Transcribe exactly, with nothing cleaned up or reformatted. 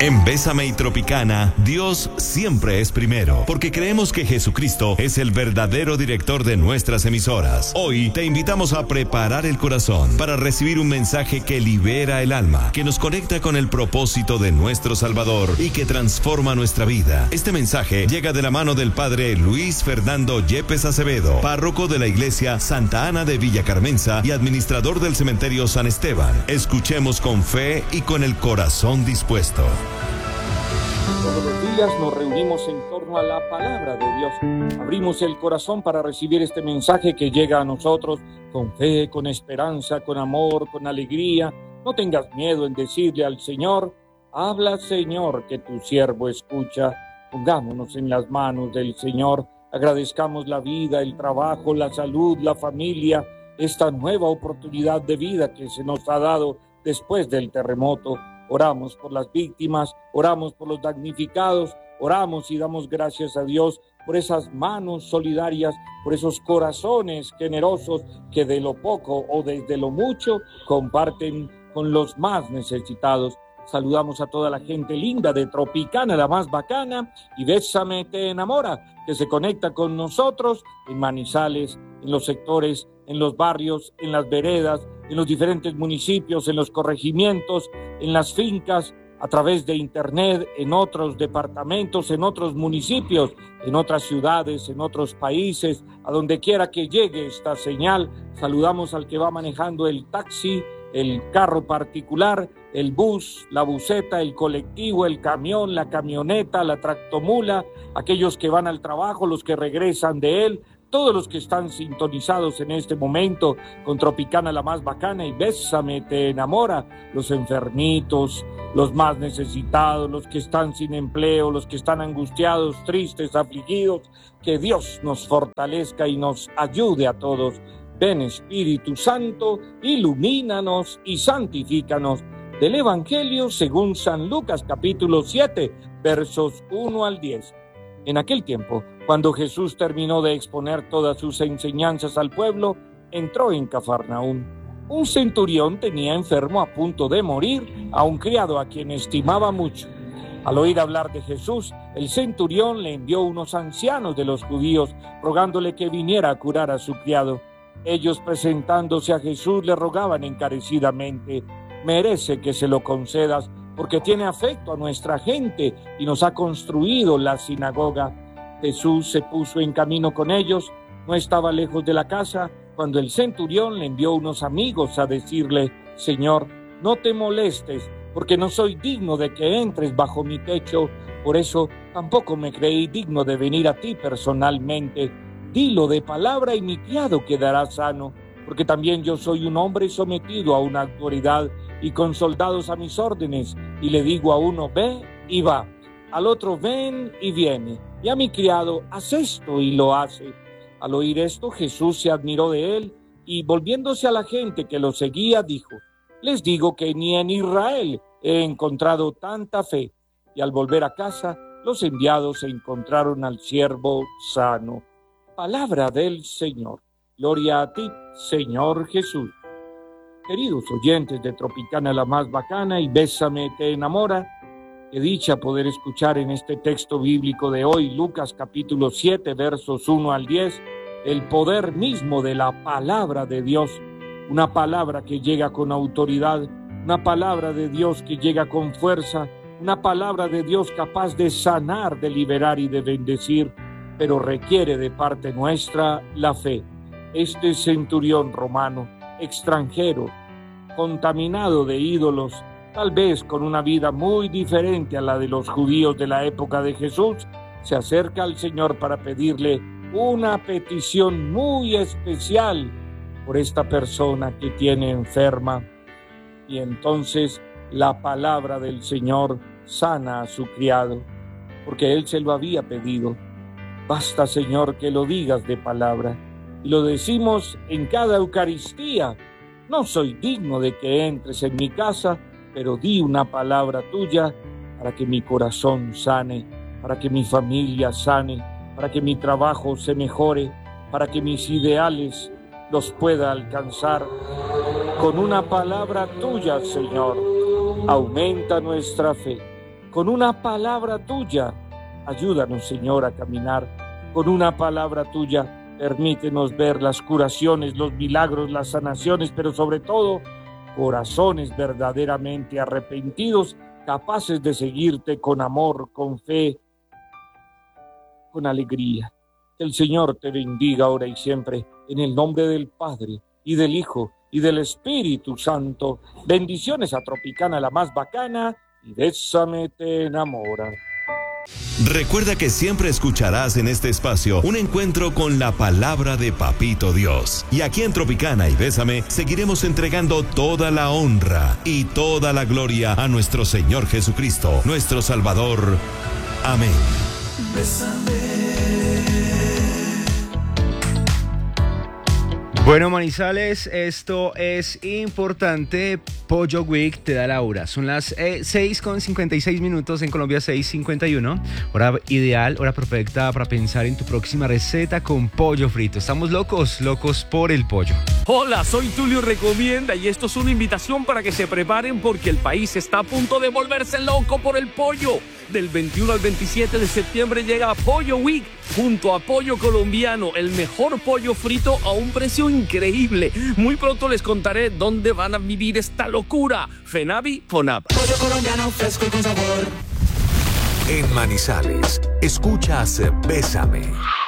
En Bésame y Tropicana, Dios siempre es primero, porque creemos que Jesucristo es el verdadero director de nuestras emisoras. Hoy te invitamos a preparar el corazón para recibir un mensaje que libera el alma, que nos conecta con el propósito de nuestro Salvador y que transforma nuestra vida. Este mensaje llega de la mano del Padre Luis Fernando Yepes Acevedo, párroco de la Iglesia Santa Ana de Villa Carmenza y administrador del Cementerio San Esteban. Escuchemos con fe y con el corazón dispuesto. Todos los días nos reunimos en torno a la palabra de Dios. Abrimos el corazón para recibir este mensaje que llega a nosotros con fe, con esperanza, con amor, con alegría. No tengas miedo en decirle al Señor: habla, Señor, que tu siervo escucha. Pongámonos en las manos del Señor. Agradezcamos la vida, el trabajo, la salud, la familia, esta nueva oportunidad de vida que se nos ha dado después del terremoto. Oramos por las víctimas, oramos por los damnificados, oramos y damos gracias a Dios por esas manos solidarias, por esos corazones generosos que de lo poco o desde lo mucho comparten con los más necesitados. Saludamos a toda la gente linda de Tropicana, la más bacana, y Bésame te enamora, que se conecta con nosotros en Manizales, en los sectores, en los barrios, en las veredas, en los diferentes municipios, en los corregimientos, en las fincas, a través de internet, en otros departamentos, en otros municipios, en otras ciudades, en otros países, a donde quiera que llegue esta señal. Saludamos al que va manejando el taxi, el carro particular, el bus, la buseta, el colectivo, el camión, la camioneta, la tractomula, aquellos que van al trabajo, los que regresan de él, todos los que están sintonizados en este momento con Tropicana, la más bacana, y Bésame te enamora, los enfermitos, los más necesitados, los que están sin empleo, los que están angustiados, tristes, afligidos. Que Dios nos fortalezca y nos ayude a todos. Ven, Espíritu Santo, ilumínanos y santifícanos. Del Evangelio según San Lucas, capítulo siete, versos uno al diez. En aquel tiempo, cuando Jesús terminó de exponer todas sus enseñanzas al pueblo, entró en Cafarnaúm. Un centurión tenía enfermo a punto de morir a un criado a quien estimaba mucho. Al oír hablar de Jesús, el centurión le envió unos ancianos de los judíos, rogándole que viniera a curar a su criado. Ellos, presentándose a Jesús, le rogaban encarecidamente: merece que se lo concedas, porque tiene afecto a nuestra gente y nos ha construido la sinagoga. Jesús se puso en camino con ellos, no estaba lejos de la casa, cuando el centurión le envió unos amigos a decirle: Señor, no te molestes, porque no soy digno de que entres bajo mi techo, por eso tampoco me creí digno de venir a ti personalmente. Dilo de palabra y mi criado quedará sano, porque también yo soy un hombre sometido a una autoridad y con soldados a mis órdenes, y le digo a uno: ve y va, al otro: ven y viene, y a mi criado: haz esto, y lo hace. Al oír esto, Jesús se admiró de él, y volviéndose a la gente que lo seguía, dijo: les digo que ni en Israel he encontrado tanta fe. Y al volver a casa, los enviados encontraron al siervo sano. Palabra del Señor. Gloria a ti, Señor Jesús. Queridos oyentes de Tropicana, la más bacana, y Bésame te enamora, qué dicha poder escuchar en este texto bíblico de hoy, Lucas capítulo siete, versos uno al diez, el poder mismo de la palabra de Dios, una palabra que llega con autoridad, una palabra de Dios que llega con fuerza, una palabra de Dios capaz de sanar, de liberar y de bendecir, pero requiere de parte nuestra la fe. Este centurión romano, extranjero, contaminado de ídolos, tal vez con una vida muy diferente a la de los judíos de la época de Jesús, se acerca al Señor para pedirle una petición muy especial por esta persona que tiene enferma. Y entonces la palabra del Señor sana a su criado, porque él se lo había pedido. Basta, Señor, que lo digas de palabra. Y lo decimos en cada Eucaristía. No soy digno de que entres en mi casa, pero di una palabra tuya para que mi corazón sane, para que mi familia sane, para que mi trabajo se mejore, para que mis ideales los pueda alcanzar. Con una palabra tuya, Señor, aumenta nuestra fe. con una palabra tuya. Ayúdanos, Señor, a caminar con una palabra tuya. Permítenos ver las curaciones, los milagros, las sanaciones, pero sobre todo, corazones verdaderamente arrepentidos, capaces de seguirte con amor, con fe, con alegría. Que el Señor te bendiga ahora y siempre, en el nombre del Padre, y del Hijo, y del Espíritu Santo. Bendiciones a Tropicana, la más bacana, y Bésame te enamora. Recuerda que siempre escucharás en este espacio un encuentro con la palabra de Papito Dios. Y aquí en Tropicana y Bésame seguiremos entregando toda la honra y toda la gloria a nuestro Señor Jesucristo, nuestro Salvador. Amén. Bésame. Bueno, Manizales, esto es importante. Pollo Week te da la hora. Son las eh, seis con cincuenta y seis minutos en Colombia, seis cincuenta y uno. Hora ideal, hora perfecta para pensar en tu próxima receta con pollo frito. Estamos locos, locos por el pollo. Hola, soy Tulio Recomienda y esto es una invitación para que se preparen porque el país está a punto de volverse loco por el pollo. Del veintiuno al veintisiete de septiembre llega Pollo Week junto a Pollo Colombiano, el mejor pollo frito a un precio increíble. Muy pronto les contaré dónde van a vivir esta locura. Fenavi, Fonab. Pollo colombiano fresco y con sabor. En Manizales, escuchas Bésame.